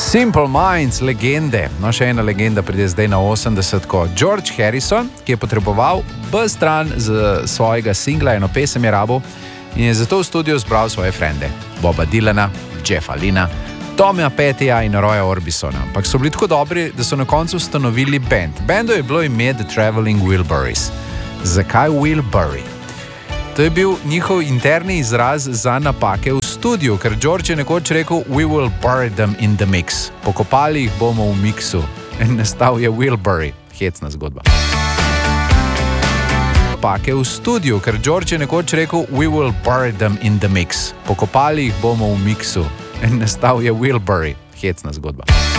Simple Minds, legende. No, še ena legenda pride zdaj na 80-ko. George Harrison, ki je potreboval B-stran z svojega singla, eno pesem je rabil in je zato v studiu zbral svoje frende. Boba Dylana, Jeffa Lynna, Tomija Pettija in Roya Orbisona. Ampak so bili tako dobri, da so na koncu ustanovili band. Bandu je bilo ime The Traveling Wilburys. Zakaj Wilbury? To je bil njihov interni izraz za napake v studiu, ker George je nekoč rekel We will bury them in the mix. Pokopali jih bomo v miksu. In nastal je Wilbury. Hecna zgodba. Napake v studiu, ker George je nekoč rekel We will bury them in the mix. Pokopali jih bomo v miksu. In nastal je Wilbury. Hecna zgodba.